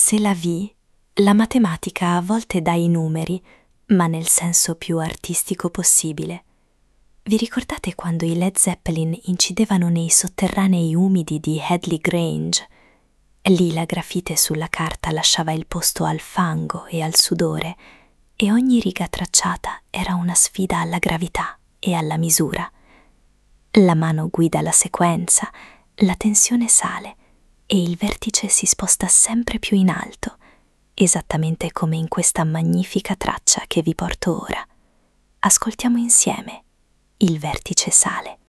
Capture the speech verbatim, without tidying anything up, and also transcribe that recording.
C'est la vie, la matematica a volte dà i numeri, ma nel senso più artistico possibile. Vi ricordate quando i Led Zeppelin incidevano nei sotterranei umidi di Headley Grange? Lì la grafite sulla carta lasciava il posto al fango e al sudore, e ogni riga tracciata era una sfida alla gravità e alla misura. La mano guida la sequenza, la tensione sale e il vertice si sposta sempre più in alto, esattamente come in questa magnifica traccia che vi porto ora. Ascoltiamo insieme. Il vertice sale.